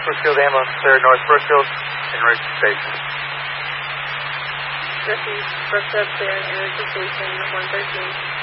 Brookfield ambulance, clear North Brookfield, emergency station. Received, Brookfield clearing emergency station 113.